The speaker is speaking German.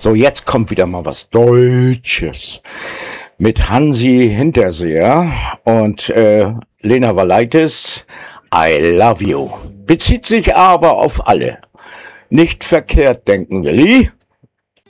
So, jetzt kommt wieder mal was Deutsches mit Hansi Hinterseher und Lena Valaitis. I love you. Bezieht sich aber auf alle. Nicht verkehrt denken, Willi.